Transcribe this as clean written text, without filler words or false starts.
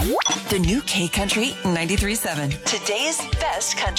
The new K Country 93.7. Today's best country.